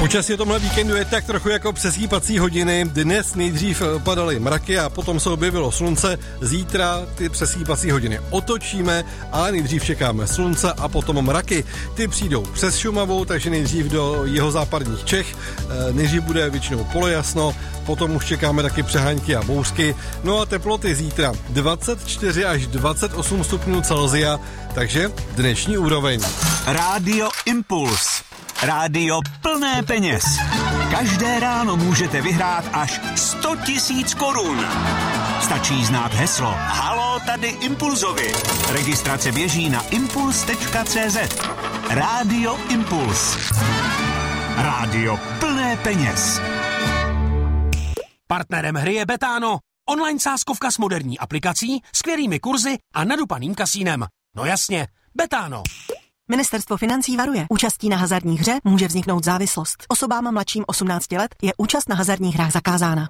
Počasí o tomhle víkendu je tak trochu jako přesýpací hodiny. Dnes nejdřív padaly mraky a potom se objevilo slunce. Zítra ty přesýpací hodiny otočíme, ale nejdřív čekáme slunce a potom mraky. Ty přijdou přes Šumavu, takže nejdřív do jihozápadních Čech. Nejdřív bude většinou polojasno, potom už čekáme taky přehánky a bouřky. No a teploty zítra 24 až 28 stupňů Celsia, takže dnešní úroveň. Rádio Impuls. Rádio plné peněz. Každé ráno můžete vyhrát až 100 000 korun. Stačí znát heslo Haló, tady Impulzovi. Registrace běží na impuls.cz. Rádio Impuls. Rádio plné peněz. Partnerem hry je Betano. Online sázkovka s moderní aplikací, skvělými kurzy a nadupaným kasínem. No jasně, Betano. Ministerstvo financí varuje. Účastí na hazardních hře může vzniknout závislost. Osobám mladším 18 let je účast na hazardních hrách zakázána.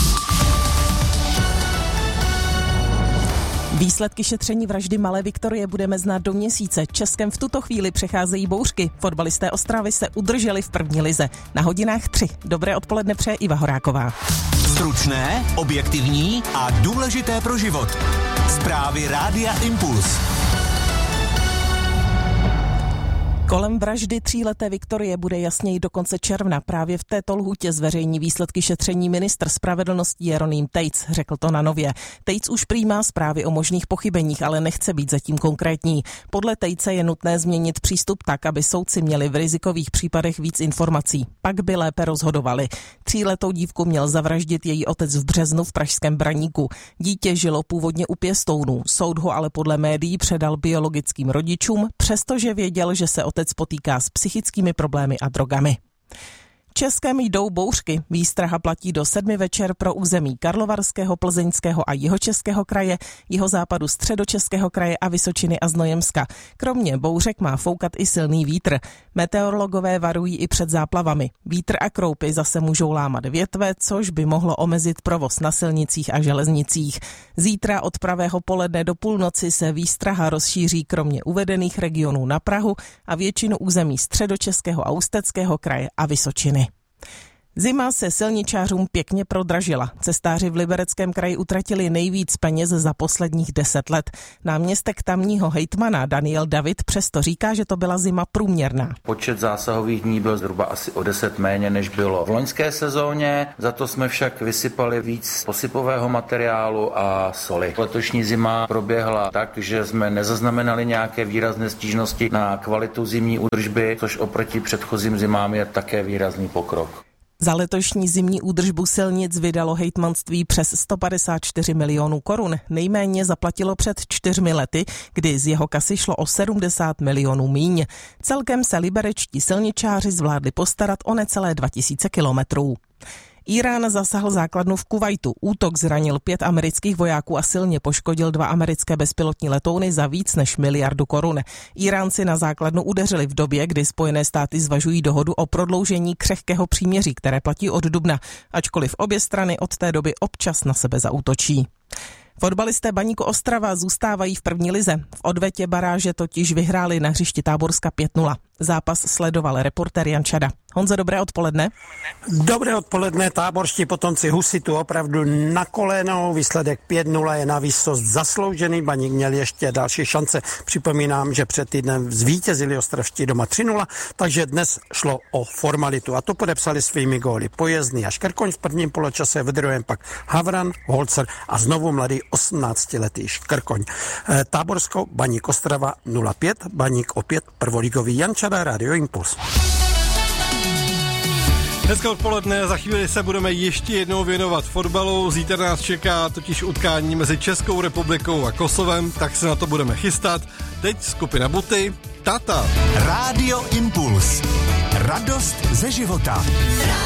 Výsledky šetření vraždy malé Viktorie budeme znát do měsíce. Českem v tuto chvíli přecházejí bouřky. Fotbalisté Ostravy se udrželi v první lize. Na hodinách 3. Dobré odpoledne přeje Iva Horáková. Stručné, objektivní a důležité pro život. Zprávy Rádia Impuls. Kolem vraždy 3leté Viktorie bude jasněji do konce června. Právě v této lhůtě zveřejní výsledky šetření ministr spravedlnosti Jeroným Tejc, řekl to na Nově. Tejc už přijímá zprávy o možných pochybeních, ale nechce být zatím konkrétní. Podle Tejce je nutné změnit přístup tak, aby soudci měli v rizikových případech víc informací. Pak by lépe rozhodovali. 3letou dívku měl zavraždit její otec v březnu v pražském Braníku. Dítě žilo původně u pěstounů. Soud ho ale podle médií předal biologickým rodičům, přestože věděl, že se otec potýká s psychickými problémy a drogami. Českem jdou bouřky. Výstraha platí do 7 večer pro území Karlovarského, Plzeňského a Jihočeského kraje, jihozápadu Středočeského kraje a Vysočiny a Znojemska. Kromě bouřek má foukat i silný vítr. Meteorologové varují i před záplavami. Vítr a kroupy zase můžou lámat větve, což by mohlo omezit provoz na silnicích a železnicích. Zítra od pravého poledne do půlnoci se výstraha rozšíří kromě uvedených regionů na Prahu a většinu území Středočeského a Ústeckého kraje a Vysočiny. Zima se silničářům pěkně prodražila. Cestáři v Libereckém kraji utratili nejvíc peněz za posledních 10 let. Náměstek tamního hejtmana Daniel David přesto říká, že to byla zima průměrná. Počet zásahových dní byl zhruba asi o 10 méně, než bylo v loňské sezóně. Za to jsme však vysypali víc posypového materiálu a soli. Letošní zima proběhla tak, že jsme nezaznamenali nějaké výrazné stížnosti na kvalitu zimní údržby, což oproti předchozím zimám je také výrazný pokrok. Za letošní zimní údržbu silnic vydalo hejtmanství přes 154 milionů korun. Nejméně zaplatilo před 4 lety, kdy z jeho kasy šlo o 70 milionů míň. Celkem se liberečtí silničáři zvládli postarat o necelé 2000 kilometrů. Irán zasahl základnu v Kuvajtu. Útok zranil 5 amerických vojáků a silně poškodil 2 americké bezpilotní letouny za víc než 1 miliardu korun. Iránci na základnu udeřili v době, kdy Spojené státy zvažují dohodu o prodloužení křehkého příměří, které platí od dubna, ačkoliv obě strany od té doby občas na sebe zaútočí. Fotbalisté Baníku Ostrava zůstávají v první lize. V odvetě baráže totiž vyhráli na hřišti Táborska 5-0. Zápas sledoval reportér Jan Čada. Honzo, dobré odpoledne. Dobré odpoledne, táborští potomci Husitu opravdu na kolenou. Výsledek 5-0 je na výsost zasloužený. Baník měl ještě další šance. Připomínám, že před týdnem zvítězili ostravští doma 3-0, takže dnes šlo o formalitu. A to podepsali svými góly Pojezdný a Škrkoň v prvním poločase, v druhém pak Havran, Holzer a znovu mladý 18-letý Škrkoň. Táborsko, Baník Ostrava 0-5, Baník opět prvoligový. Jan Čada, Rádio Impuls. Dneska odpoledne, za chvíli se budeme ještě jednou věnovat fotbalu. Zítra nás čeká totiž utkání mezi Českou republikou a Kosovem, tak se na to budeme chystat. Teď skupina Buty, Tata. Rádio Impuls. Radost ze života.